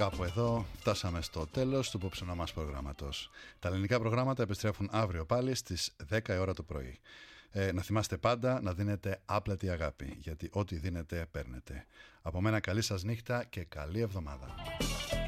κάπου εδώ φτάσαμε στο τέλος του απόψινού μας προγράμματος. Τα ελληνικά προγράμματα επιστρέφουν αύριο πάλι στις 10 η ώρα το πρωί. Να θυμάστε πάντα να δίνετε άπλατη αγάπη, γιατί ό,τι δίνετε παίρνετε. Από μένα καλή σας νύχτα και καλή εβδομάδα.